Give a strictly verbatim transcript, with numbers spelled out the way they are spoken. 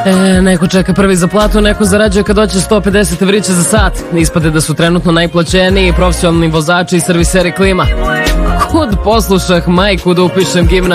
E, neko čeka prvi za platu, neko zarađuje kad doće sto pedeset evrića za sat. Ispade da su trenutno najplaćeniji profesionalni vozači i serviseri klima. Kud poslušah majku da upišem gimnaziju.